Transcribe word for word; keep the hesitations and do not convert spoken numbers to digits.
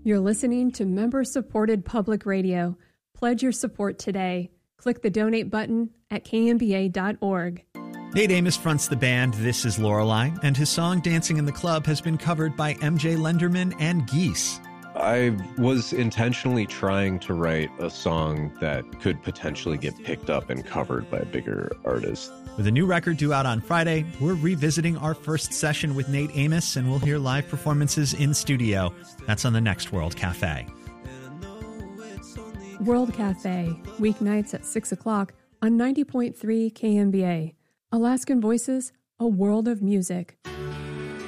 You're listening to member-supported public radio. Pledge your support today. Click the donate button at k m b a dot org. Nate Amos fronts the band This Is Lorelei, and his song Dancing in the Club has been covered by M J Lenderman and Geese. I was intentionally trying to write a song that could potentially get picked up and covered by a bigger artist. With a new record due out on Friday, we're revisiting our first session with Nate Amos, and we'll hear live performances in studio. That's on the next World Cafe. World Cafe, weeknights at six o'clock on ninety point three K M B A. Alaskan Voices, a world of music.